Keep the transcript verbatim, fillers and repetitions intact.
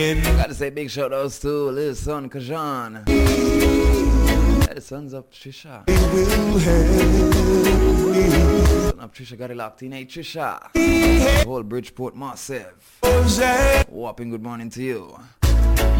Gotta say big shout outs to Lil Son Kajan. Yeah, the sons of Trisha. Son of Trisha got it locked in. Hey Trisha. The whole Bridgeport massive. Whopping good morning to you.